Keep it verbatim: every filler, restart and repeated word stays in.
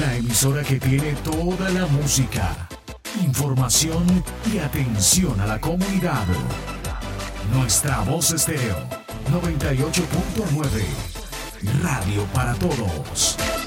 una emisora que tiene toda la música, información y atención a la comunidad. Nuestra Voz Estéreo noventa y ocho punto nueve, Radio para Todos.